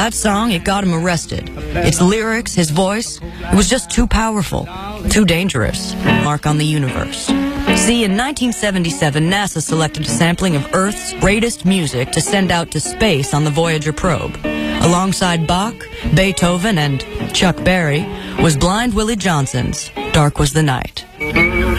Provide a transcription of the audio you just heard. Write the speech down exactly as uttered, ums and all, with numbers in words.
That song, it got him arrested. Its lyrics, his voice, it was just too powerful, too dangerous. Mark on the universe. See, in nineteen seventy-seven, NASA selected a sampling of Earth's greatest music to send out to space on the Voyager probe. Alongside Bach, Beethoven, and Chuck Berry was Blind Willie Johnson's Dark Was the Night.